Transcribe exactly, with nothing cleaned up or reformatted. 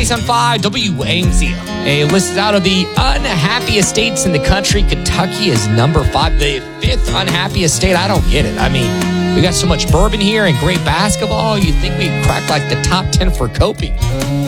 ninety-seven point five W A M Z. A list out of the unhappiest states in the country. Kentucky is number five. The fifth unhappiest state. I don't get it. I mean, we got so much bourbon here and great basketball. You'd think we'd crack like the top ten for Kobe.